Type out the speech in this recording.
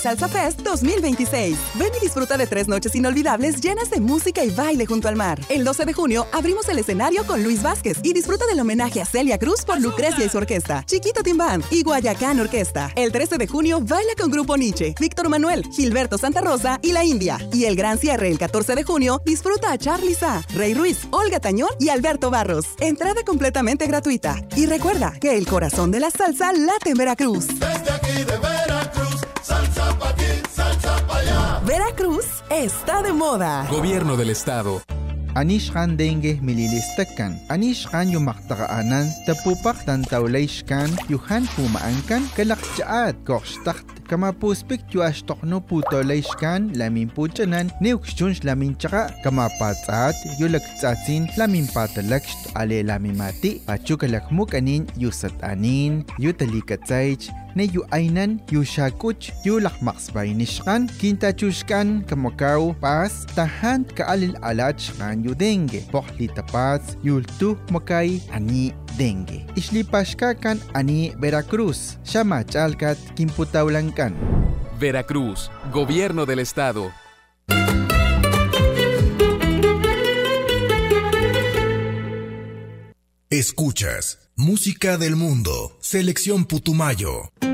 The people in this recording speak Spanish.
Salsa Fest 2026. Ven y disfruta de 3 noches inolvidables llenas de música y baile junto al mar. El 12 de junio abrimos el escenario con Luis Vázquez y disfruta del homenaje a Celia Cruz por Lucrecia y su orquesta, Chiquito Team Band y Guayacán Orquesta. El 13 de junio baila con Grupo Nietzsche, Víctor Manuel, Gilberto Santa Rosa y La India. Y el gran cierre el 14 de junio disfruta a Charly Sa, Rey Ruiz, Olga Tañón y Alberto Barros. Entrada completamente gratuita. Y recuerda que el corazón de la salsa late en Veracruz. Desde aquí de Veracruz, salsa pa' aquí, salsa pa' allá. Veracruz está de moda. Gobierno del Estado. Anishkan dengue mililistakan. Anishkan yumaktaanan tapupak tantawlayshkan yuhan pumaankan kalakjaat korshtakt kama puspik yuashtokno putolayshkan lamin puchanan neukshunsh lamin chaka kama patsat yulaktsatsin lamin patalakst ale lamimati pachukalakmuk anin yusat anin yutalikatsaych ne yu ainan yu shakuch yu lakmaksbaynishkan kintachushkan kamakaw pas tahan kaalil alachkan yu dengue pohli tapats yultu makay ani dengue islipashkakan ani Veracruz shamachalkat kimputawlankan. Veracruz, Gobierno del Estado. Escuchas Música del Mundo, Selección Putumayo.